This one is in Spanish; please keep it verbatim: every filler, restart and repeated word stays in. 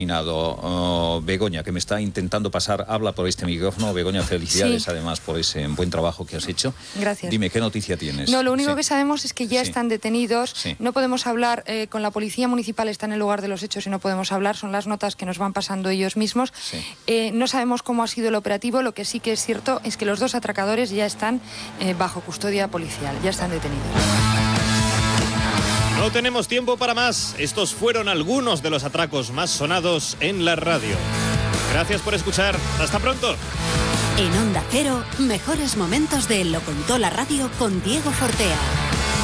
Uh, Begoña, que me está intentando pasar, habla por este micrófono. Begoña, felicidades sí. además por ese buen trabajo que has hecho. Gracias. Dime, ¿qué noticia tienes? No, lo único sí. que sabemos es que ya sí. están detenidos. Sí. No podemos hablar eh, con la policía municipal, está en el lugar de los hechos y no podemos hablar. Son las notas que nos van pasando ellos mismos. Sí. Eh, no sabemos cómo ha sido el operativo. Lo que sí que es cierto es que los dos atracadores ya están eh, bajo custodia policial, ya están detenidos. No tenemos tiempo para más. Estos fueron algunos de los atracos más sonados en la radio. Gracias por escuchar. Hasta pronto. En Onda Cero, mejores momentos de Lo Contó la Radio con Diego Fortea.